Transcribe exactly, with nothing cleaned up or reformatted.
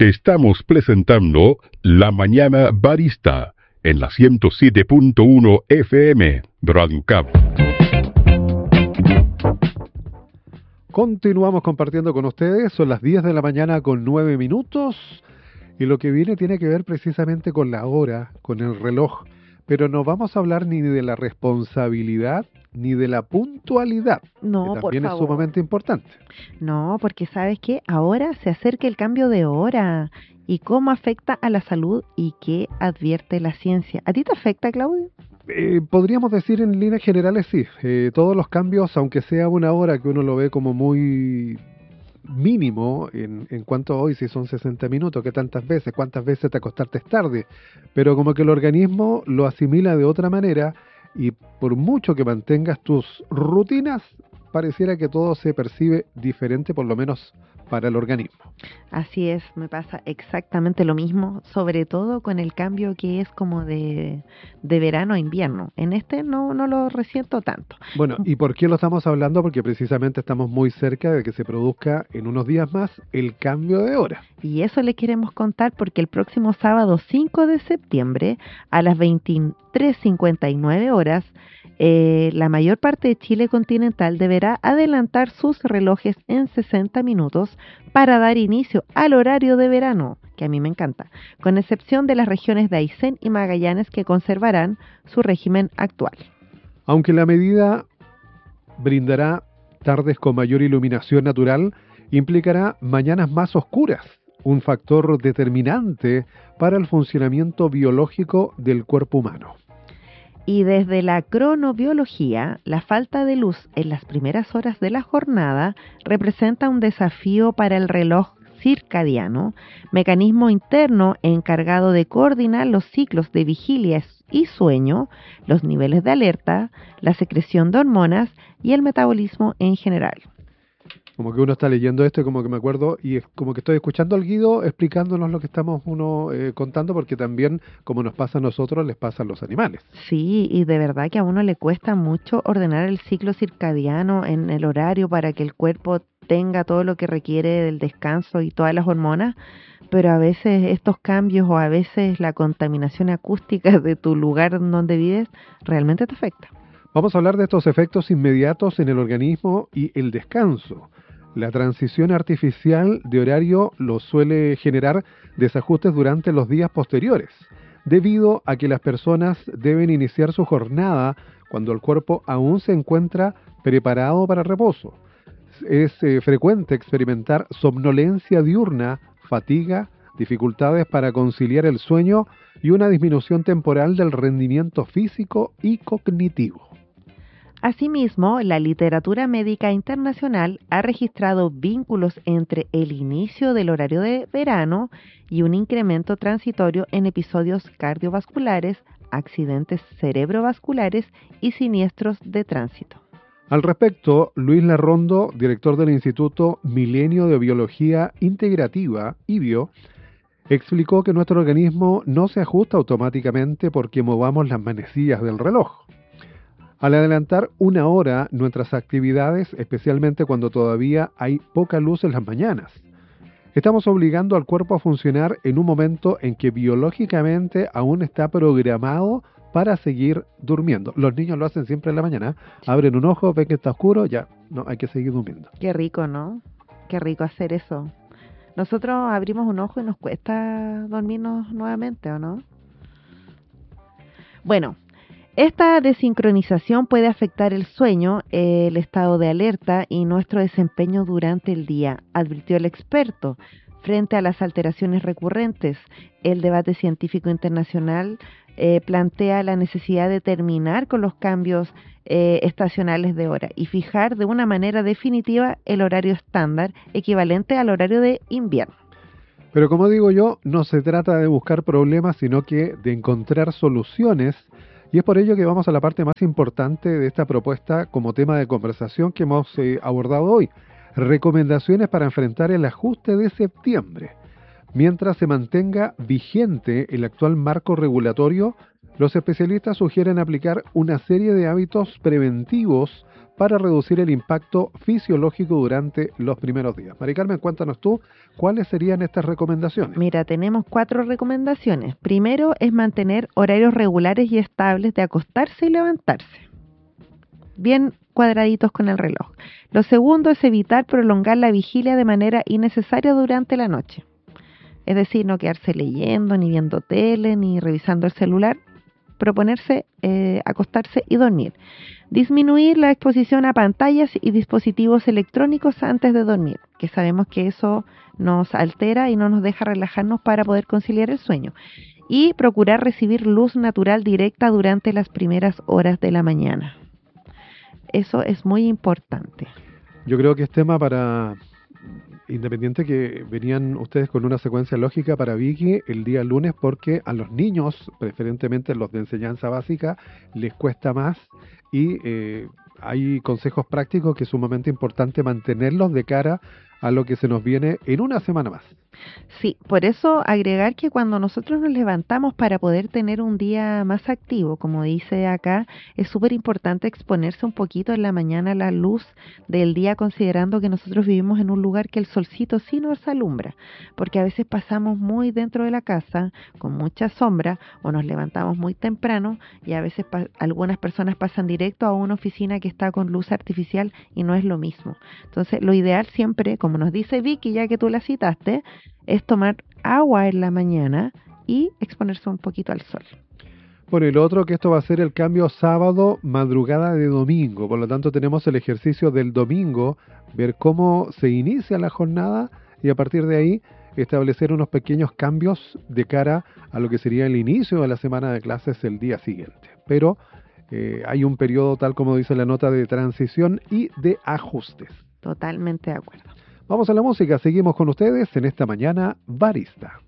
Te estamos presentando La Mañana Barista en la ciento siete punto uno F M, Radio Cabo. Continuamos compartiendo con ustedes, son las diez de la mañana con nueve minutos y lo que viene tiene que ver precisamente con la hora, con el reloj, pero no vamos a hablar ni de la responsabilidad ni de la puntualidad, No, que por también es favor. sumamente importante. No, porque ¿sabes qué? Ahora se acerca el cambio de hora y cómo afecta a la salud y qué advierte la ciencia. ¿A ti te afecta, Claudio? Eh, podríamos decir en líneas generales sí, eh, todos los cambios, aunque sea una hora que uno lo ve como muy mínimo en, en cuanto a hoy, si son sesenta minutos, ¿qué tantas veces? ¿Cuántas veces te acostaste tarde? Pero como que el organismo lo asimila de otra manera y por mucho que mantengas tus rutinas, pareciera que todo se percibe diferente, por lo menos para el organismo. Así es, me pasa exactamente lo mismo, sobre todo con el cambio que es como de, de verano a invierno. En este no, no lo resiento tanto. Bueno, ¿y por qué lo estamos hablando? Porque precisamente estamos muy cerca de que se produzca en unos días más el cambio de hora. Y eso le queremos contar porque el próximo sábado cinco de septiembre a las veintitrés cincuenta y nueve horas, eh, la mayor parte de Chile continental deberá adelantar sus relojes en sesenta minutos para dar inicio al horario de verano, que a mí me encanta, con excepción de las regiones de Aysén y Magallanes que conservarán su régimen actual. Aunque la medida brindará tardes con mayor iluminación natural, implicará mañanas más oscuras, un factor determinante para el funcionamiento biológico del cuerpo humano. Y desde la cronobiología, la falta de luz en las primeras horas de la jornada representa un desafío para el reloj circadiano, mecanismo interno encargado de coordinar los ciclos de vigilia y sueño, los niveles de alerta, la secreción de hormonas y el metabolismo en general. Como que uno está leyendo esto y como que me acuerdo y es como que estoy escuchando al Guido explicándonos lo que estamos uno eh, contando, porque también como nos pasa a nosotros les pasa a los animales. Sí, y de verdad que a uno le cuesta mucho ordenar el ciclo circadiano en el horario para que el cuerpo tenga todo lo que requiere del descanso y todas las hormonas, pero a veces estos cambios o a veces la contaminación acústica de tu lugar donde vives realmente te afecta. Vamos a hablar de estos efectos inmediatos en el organismo y el descanso. La transición artificial de horario lo suele generar desajustes durante los días posteriores, debido a que las personas deben iniciar su jornada cuando el cuerpo aún se encuentra preparado para el reposo. Es eh, frecuente experimentar somnolencia diurna, fatiga, dificultades para conciliar el sueño y una disminución temporal del rendimiento físico y cognitivo. Asimismo, la literatura médica internacional ha registrado vínculos entre el inicio del horario de verano y un incremento transitorio en episodios cardiovasculares, accidentes cerebrovasculares y siniestros de tránsito. Al respecto, Luis Larrondo, director del Instituto Milenio de Biología Integrativa, I B I O, explicó que nuestro organismo no se ajusta automáticamente porque movamos las manecillas del reloj. Al adelantar una hora nuestras actividades, especialmente cuando todavía hay poca luz en las mañanas, estamos obligando al cuerpo a funcionar en un momento en que biológicamente aún está programado para seguir durmiendo. Los niños lo hacen siempre en la mañana, abren un ojo, ven que está oscuro, ya, no, hay que seguir durmiendo. Qué rico, ¿no? Qué rico hacer eso. Nosotros abrimos un ojo y nos cuesta dormirnos nuevamente, ¿o no? Bueno, esta desincronización puede afectar el sueño, el estado de alerta y nuestro desempeño durante el día, advirtió el experto. Frente a las alteraciones recurrentes, el debate científico internacional eh, plantea la necesidad de terminar con los cambios eh, estacionales de hora y fijar de una manera definitiva el horario estándar equivalente al horario de invierno. Pero como digo yo, no se trata de buscar problemas, sino que de encontrar soluciones. Y es por ello que vamos a la parte más importante de esta propuesta como tema de conversación que hemos eh, abordado hoy. Recomendaciones para enfrentar el ajuste de septiembre. Mientras se mantenga vigente el actual marco regulatorio, los especialistas sugieren aplicar una serie de hábitos preventivos para reducir el impacto fisiológico durante los primeros días. Mari Carmen, cuéntanos tú, ¿cuáles serían estas recomendaciones? Mira, tenemos cuatro recomendaciones. Primero es mantener horarios regulares y estables de acostarse y levantarse, bien cuadraditos con el reloj. Lo segundo es evitar prolongar la vigilia de manera innecesaria durante la noche. Es decir, no quedarse leyendo, ni viendo tele, ni revisando el celular. Proponerse eh, acostarse y dormir. Disminuir la exposición a pantallas y dispositivos electrónicos antes de dormir, que sabemos que eso nos altera y no nos deja relajarnos para poder conciliar el sueño. Y procurar recibir luz natural directa durante las primeras horas de la mañana. Eso es muy importante. Yo creo que es tema para... Independiente que venían ustedes con una secuencia lógica para Vicky el día lunes, porque a los niños, preferentemente los de enseñanza básica, les cuesta más y eh, hay consejos prácticos que es sumamente importante mantenerlos de cara a lo que se nos viene en una semana más. Sí, por eso agregar que cuando nosotros nos levantamos para poder tener un día más activo, como dice acá, es súper importante exponerse un poquito en la mañana a la luz del día, considerando que nosotros vivimos en un lugar que el solcito sí nos alumbra, porque a veces pasamos muy dentro de la casa, con mucha sombra, o nos levantamos muy temprano, y a veces pa- algunas personas pasan directo a una oficina que está con luz artificial y no es lo mismo. Entonces, lo ideal siempre, como nos dice Vicky, ya que tú la citaste, es tomar agua en la mañana y exponerse un poquito al sol. Bueno, y lo otro, que esto va a ser el cambio sábado, madrugada de domingo. Por lo tanto, tenemos el ejercicio del domingo, ver cómo se inicia la jornada y a partir de ahí establecer unos pequeños cambios de cara a lo que sería el inicio de la semana de clases el día siguiente. Pero eh, hay un periodo, tal como dice la nota, de transición y de ajustes. Totalmente de acuerdo. Vamos a la música, seguimos con ustedes en esta mañana barista.